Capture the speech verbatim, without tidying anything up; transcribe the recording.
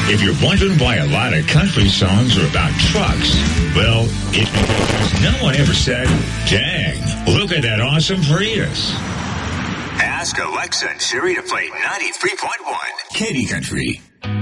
If you're wondering why a lot of country songs are about trucks, well, it because no one ever said, dang, look at that awesome Prius. Ask Alexa and Siri to play ninety-three point one Katy Country.